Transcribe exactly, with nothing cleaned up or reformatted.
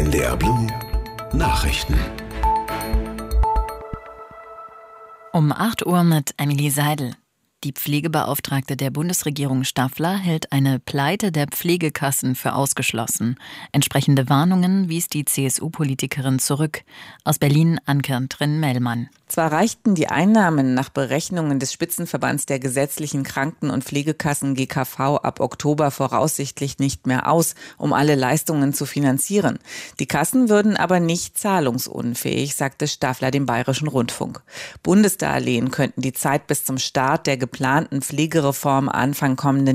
N D R Blue Nachrichten. Um acht Uhr mit Emily Seidel. Die Pflegebeauftragte der Bundesregierung Staffler hält eine Pleite der Pflegekassen für ausgeschlossen. Entsprechende Warnungen wies die C S U-Politikerin zurück. Aus Berlin Ann-Kathrin Mellmann. Zwar reichten die Einnahmen nach Berechnungen des Spitzenverbands der gesetzlichen Kranken- und Pflegekassen G K V ab Oktober voraussichtlich nicht mehr aus, um alle Leistungen zu finanzieren. Die Kassen würden aber nicht zahlungsunfähig, sagte Staffler dem Bayerischen Rundfunk. Bundesdarlehen könnten die Zeit bis zum Start der geplanten Pflegereform Anfang kommenden